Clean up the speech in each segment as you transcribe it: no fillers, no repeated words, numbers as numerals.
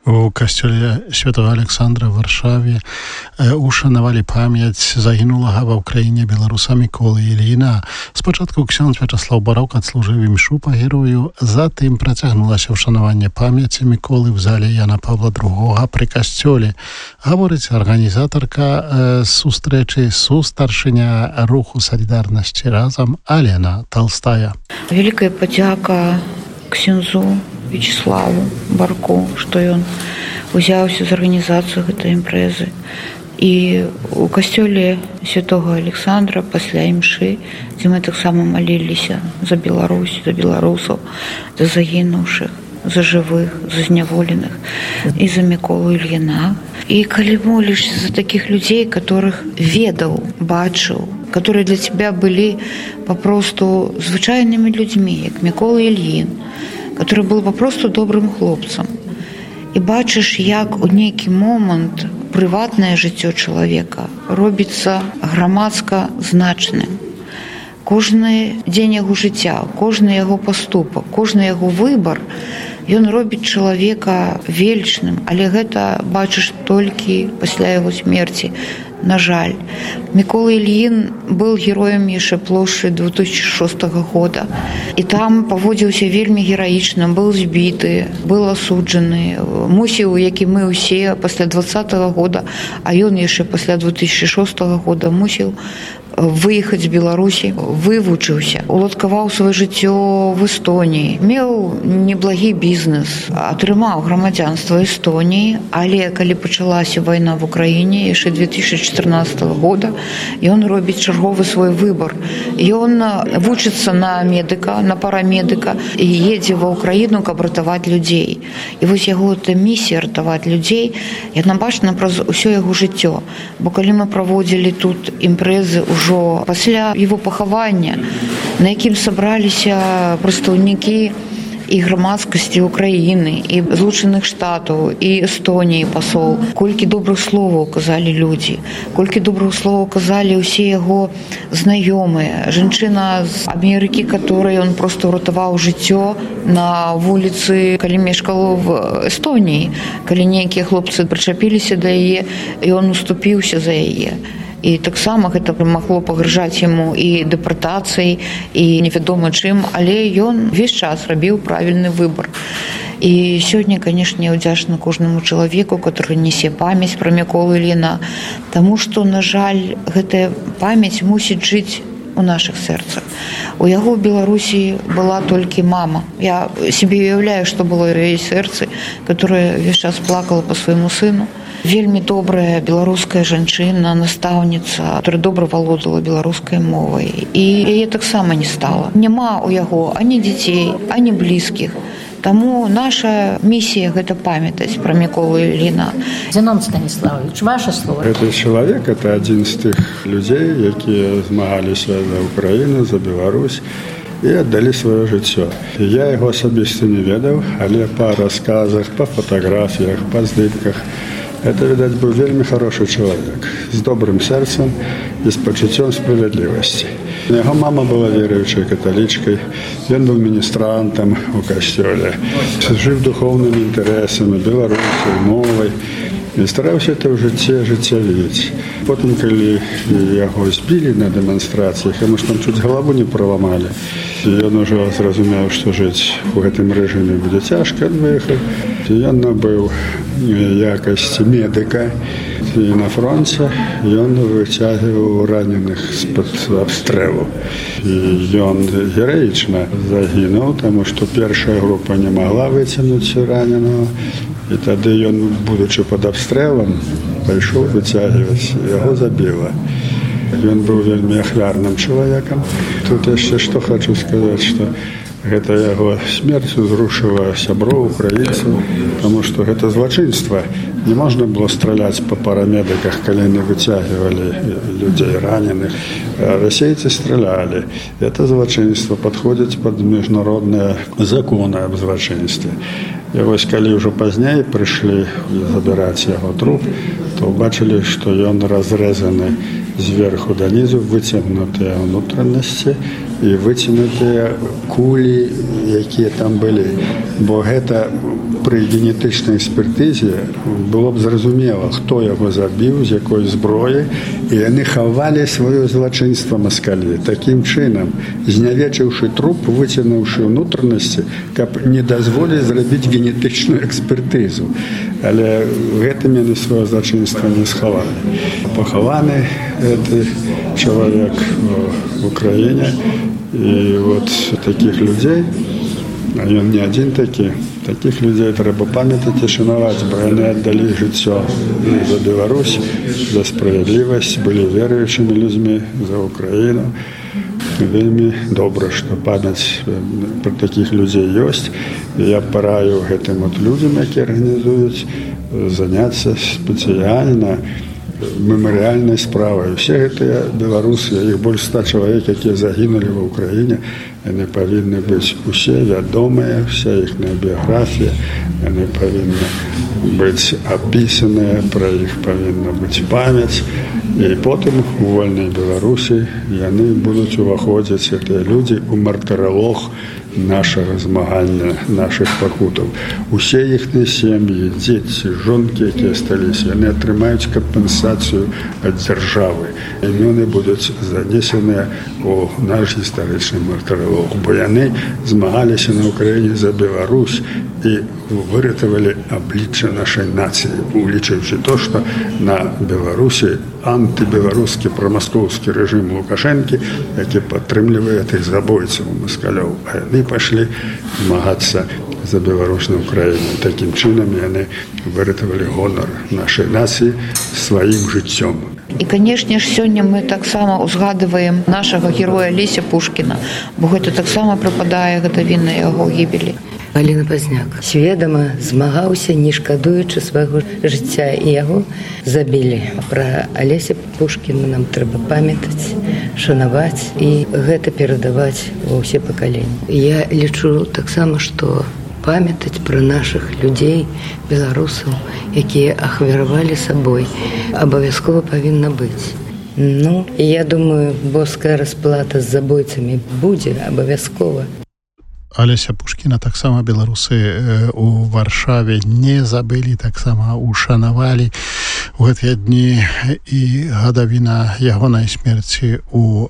У касцёле святого Александра в Варшаве ушанавалі памяць загінулага ва ўкраіне беларуса Міколы Ільіна. Спачатку ксёндз Вячаслаў Барок адслужыў імшу па герою, затым працягнулася ўшанаванне памяці Міколы в зале Яна Павла II пры касцёле. Гаворыць арганізатарка сустрэчы сустаршыня руху салідарнасці разам Алена Толстая. Великая падзяка ксёндзу Вячеславу Барку, што ён узяўся з арганізацыю гэтай імпрэзы. І у касцёле святого Александра пасля імшы, дзе мы таксама маліліся за Беларусь, за беларусаў, за загінуўшых, за жывых, за зняволеных і за Міколу Ільіна. І калі молішся за такіх людзей, которых ведаў, бачыў, которые для тебя былі папросту звычайнымі людзьмі, як Мікола Ільін, который был папросту добрым хлопцам. І бачыш, як у нейкі момант прыватнае жыццё чалавека робіцца грамадска значным. Кожны дзень яго жыцця, кожны яго паступак, кожны яго выбар, ён робіць чалавека велічным, але гэта бачыш толькі пасля яго смерці. На жаль, Мікола Ільін был героем яшчэ плошчы 2006 года. І там паводзіўся вельмі гераічна, быў збіты, быў асуджаны. Мусіў, як і мы ўсе, пасля 2020 года, а ён яшчэ пасля 2006 года мусіў выехаць з Беларусі, вывучыўся, уладкаваў сваё жыццё в Эстоніі, меў неблагі бізнес, атрымаў грамадзянства Эстоніі, але калі пачалася вайна в Украіне яшчэ 2014 года, ён робіць чарговы свой выбар. Ён вучыцца на медыка, на парамедыка і едзе ва Ўкраіну, каб ратаваць людзей. І вось яго эта місія ратаваць людзей, яна бачна праз усё яго жыццё. Бо калі мы праводзілі тут імпрэзы ўжо пасля яго пахавання, на якім сабраліся прадстаўнікі і грамадскасці Украіны, і Злучаных Штатаў, і Эстоніі пасол, колькі добрых словаў казалі людзі, колькі добрых словаў казалі ўсе яго знаёмыя. Жанчына з Амерыкі, которой ён проста ўратаваў жыццё на вуліцы, калі мешкала в Эстоніі, калі нейкія хлопцы прычапіліся да яе, і ён уступіўся за яе. І таксама гэта магло пагражаць яму і дэпартацыяй, і невядома чым, але ён увесь час рабіў правільны выбар. І сёння, канешне, я ўдзячна кожнаму чалавеку, который несе памяць пра Міколу Ільіна, таму што, на жаль, гэтая памяць мусіць жыць у нашых сэрцах. У яго ў Беларусі была толькі мама. Я себе уяўляю, што было ў яе сэрцы, которая увесь час плакала па свайму сыну. Вельмі добрая беларуская жанчына, настаўніца, которая добра валодала беларускай мовай. І яе таксама не стала. Няма у яго ані дзяцей, ані блізкіх. Таму наша місія – гэта памятаць пра Міколу Ільіна. Зенон Станіславович, ваше слово. Гэты чалавек – это адзін з тых людзей, якія змагаліся за Украіну, за Беларусь і аддалі сваё жыццё. Я яго асабіста не ведаў, але па расказах, па фатаграфіях, па здымках это, видать, был вельмі хороший человек, с добрым сердцем и с почуттем справедливости. Его мама была верующей католичкой, он был министрантом у костёле, жив духовными интересами, белорусской, мовой, и стараўся это в жыцці ажыццявіць. Потым, калі яго збілі на дэманстрацыях, яму ж там чуць галаву не праламалі, і ён ужо зразумеў, што жыць у гэтым рэжыме будзе цяжка, ён выехаў. Ён набыў якасці медыка, і на фронце ён выцягваў раненых з-пад абстрэлу. І ён гераічна загінуў, таму што першая група не магла выцягнуць раненого. І тады ён, будучы пад абстрэлам, пайшоў выцягваць, яго забіла. Ён быў вельмі ахвярным чалавекам. Тут яшчэ што хочу сказаць, што гэта яго смерць узрушыла сяброў, украінцаў, таму што гэта злачынства Не можно было стрелять по парамедиках, когда они вытягивали людей раненых. Российцы стреляли. Это злочинство подходит под международные законы об злочинстве. І ось коли вже пізніше прийшли забирати його труп, то бачили, що він розрізаний зверху донизу, витягнуті внутрішності і витягнуті кулі, які там були. Бо це при генетичній експертизі було б зрозуміло, хто його забив, з якої зброї, і вони ховали своє злочинство москалі. Таким чином, знявечивши труп, витягнувши внутрішності, щоб не дозволити зробити генетичну експертизу. Але гэтым яны своє злочинство не сховали. Похований цей чоловік в Україні. І от таких людей, а він не один такий, таких людей треба пам'ятати і шанувати, бо вони віддали життя за Білорусь, за справедливість, були віруючими людьми за Україну. Вельми добре, що пам'ять про таких людей є. Я пораю гэтым от людям, які організують, зайнятися спеціально меморіальною справою. Всі ці білоруси, їх більше 100 чоловік, які загинули в Україні, вони повинні бути усі відомі, вся їхня біографія, вони повинні бути описані, про їх повинна бути пам'ять. І потім у вольній Білорусі вони будуть уваходити, ці люди, у мартиролог нашого змагання, наших покутів. Усі їхні сім'ї, діти, жінки, які залишилися, вони отримають компенсацію від держави. І вони будуть занесені у наш історичний мартиролог. Бо вони змагалися на Україні за Білорусь і вирятували обличчя нашої нації, улічивши те, що на Білорусі антибілоруський промосковський режим Лукашенки, який підтримує тих забойців москалів. А вони пішли змагатися за Білорусь на Україні. Таким чином вони вирятували гонор нашої нації своїм життям. І, конечно ж, сёння мы таксама узгадываем нашага героя Леся Пушкіна, бо гэта таксама прыпадае гадавіна яго гібелі. Галіна Пазняк сведама змагаўся, не шкадуючы свайго жыцця, і яго забілі. Пра Алеся Пушкіна нам трэба памятаць, шанаваць і гэта перадаваць ва ўсе пакаленні. Я лічу таксама, што памятаць пра нашых людзей, беларусаў, якія ахвяравалі сабой, абавязкова павінна быць. Ну, і я думаю, боская расплата з забойцамі будзе абавязкова. Алеся Пушкіна таксама беларусы у Варшаве не забылі, таксама ушанавалі у гэтыя дні, і гадавіна ягонай смерці у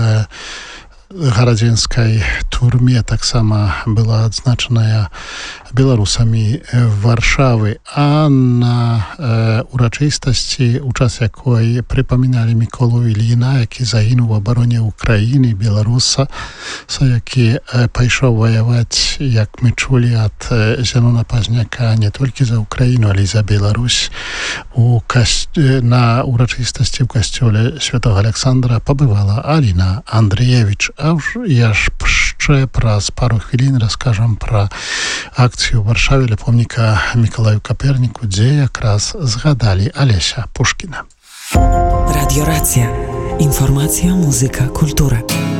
гарадзенскай турме таксама была адзначаная беларусамі Варшавы, а на урачыстасці, у час якой прыпаміналі Міколу Ільіна, які загінуў у абароне Украіны, беларуса, які пайшоў ваяваць, як мы чулі, ад Зянона Пазняка не толькі за Украіну, але і за Беларусь. На урачыстасці ў касцёле Святого Александра пабывала Аліна Андрыевіч. А я ж яшчэ праз пару хвілін раскажам пра акцыю ў Варшаве ля помніка Мікалаю Каперніку, дзе якраз згадалі Алеся Пушкіна. Радіорація. Інформація, музика, культура.